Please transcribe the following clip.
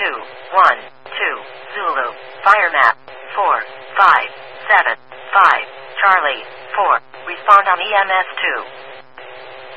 Zulu. Fire map. 457 5 Charlie. 4. Respond on EMS 2.